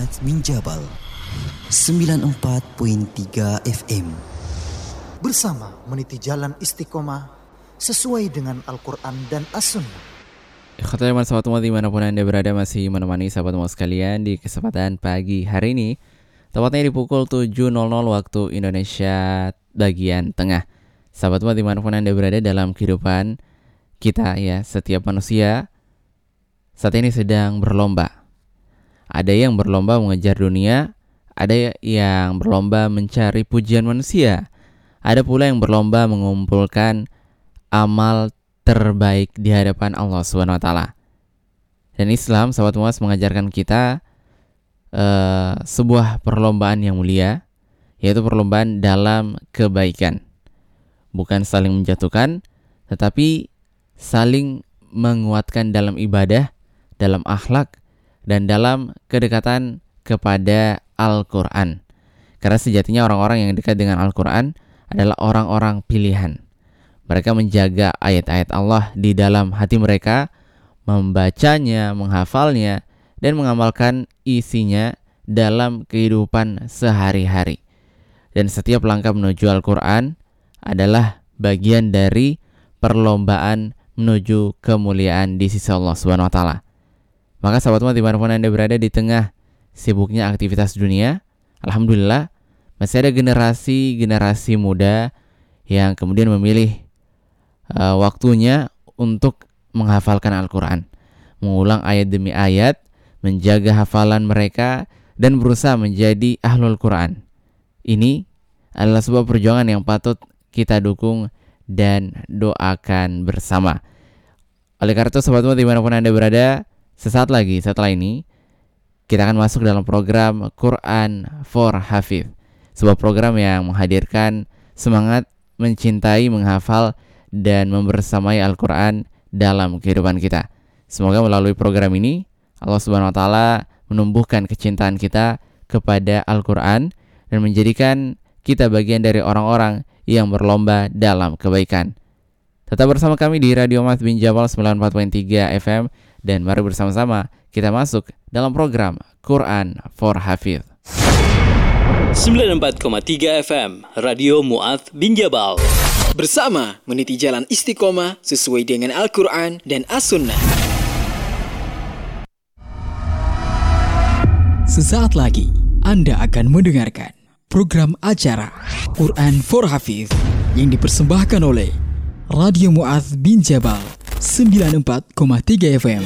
Mu'adz bin Jabal 94.3 FM. Bersama meniti jalan istiqomah sesuai dengan Al-Quran dan As-Sunnah. Ikhwatul iman, sahabat Mu'adz dimanapun Anda berada, masih menemani sahabat Mu'adz sekalian di kesempatan pagi hari ini, tepatnya di pukul 7.00 waktu Indonesia bagian tengah. Sahabat Mu'adz dimanapun Anda berada, dalam kehidupan kita ya, setiap manusia saat ini sedang berlomba. Ada yang berlomba mengejar dunia, ada yang berlomba mencari pujian manusia, ada pula yang berlomba mengumpulkan amal terbaik di hadapan Allah Subhanahu wa taala. Dan Islam, sahabat Mu'adz, mengajarkan kita sebuah perlombaan yang mulia, yaitu perlombaan dalam kebaikan. Bukan saling menjatuhkan, tetapi saling menguatkan dalam ibadah, dalam akhlak, dan dalam kedekatan kepada Al-Quran. Karena sejatinya orang-orang yang dekat dengan Al-Quran adalah orang-orang pilihan. Mereka menjaga ayat-ayat Allah di dalam hati mereka, membacanya, menghafalnya, dan mengamalkan isinya dalam kehidupan sehari-hari. Dan setiap langkah menuju Al-Quran adalah bagian dari perlombaan menuju kemuliaan di sisi Allah Subhanahu wa taala. Maka sahabat Mu'adz dimanapun Anda berada, di tengah sibuknya aktivitas dunia, alhamdulillah masih ada generasi muda yang kemudian memilih waktunya untuk menghafalkan Al-Quran, mengulang ayat demi ayat, menjaga hafalan mereka, dan berusaha menjadi ahlul Quran. Ini adalah sebuah perjuangan yang patut kita dukung dan doakan bersama. Oleh karena itu, sahabat Mu'adz dimanapun Anda berada, sesaat lagi setelah ini kita akan masuk dalam program Quran for Hafiz, sebuah program yang menghadirkan semangat mencintai, menghafal, dan membersamai Al-Quran dalam kehidupan kita. Semoga melalui program ini Allah Subhanahu wa taala menumbuhkan kecintaan kita kepada Al-Quran dan menjadikan kita bagian dari orang-orang yang berlomba dalam kebaikan. Tetap bersama kami di Radio Mu'adz bin Jabal 94.3 FM, dan mari bersama-sama kita masuk dalam program Quran for Hafiz. 94.3 FM Radio Mu'adz bin Jabal. Bersama meniti jalan istiqomah sesuai dengan Al-Quran dan As-Sunnah. Sesaat lagi Anda akan mendengarkan program acara Quran for Hafiz yang dipersembahkan oleh Radio Mu'adz bin Jabal 94.3 FM.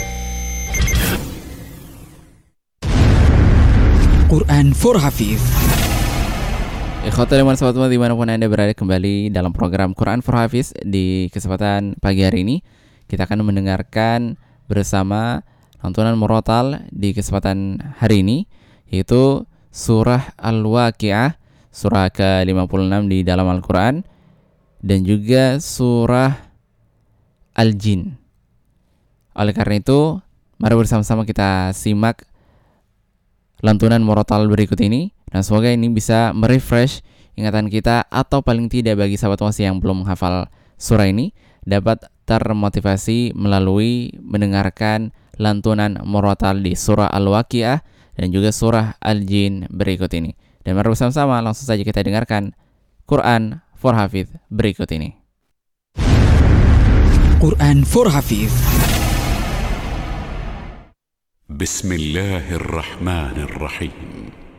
Quran for Hafiz. Ikhwatul iman, sahabat Mu'adz dimanapun Anda berada, kembali dalam program Quran for Hafiz. Di kesempatan pagi hari ini kita akan mendengarkan bersama lantunan murotal di kesempatan hari ini, yaitu surah Al-Waqi'ah, surah ke-56 di dalam Al-Quran, dan juga surah Al-Jin. Oleh karena itu, mari bersama-sama kita simak lantunan murotal berikut ini, dan semoga ini bisa merefresh ingatan kita, atau paling tidak bagi sahabat Mu'adz yang belum menghafal surah ini dapat termotivasi melalui mendengarkan lantunan murotal di surah Al-Waqi'ah dan juga surah Al-Jin berikut ini. Dan mari bersama-sama langsung saja kita dengarkan Quran for Hafiz berikut ini. Quran for Hafiz. Bismillahirrahmanirrahim.